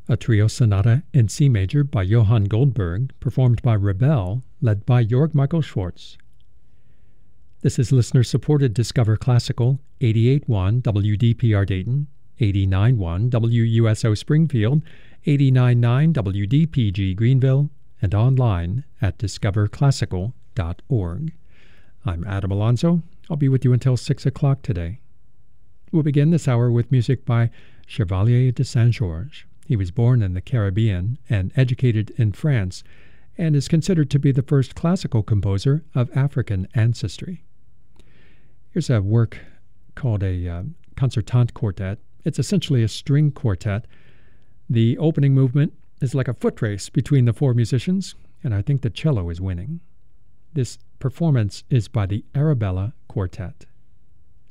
a trio sonata in C major by Johann Goldberg, performed by Rebel, led by Georg Michael Schwartz. This is listener-supported Discover Classical, 88.1 WDPR Dayton, 89.1 WUSO Springfield, 89.9 WDPG Greenville, and online at discoverclassical.org. I'm Adam Alonso. I'll be with you until 6 o'clock today. We'll begin this hour with music by Chevalier de Saint-Georges. He was born in the Caribbean and educated in France, and is considered to be the first classical composer of African ancestry. Here's a work called a concertante quartet. It's essentially a string quartet. The opening movement is like a foot race between the four musicians, and I think the cello is winning. This performance is by the Arabella Quartet.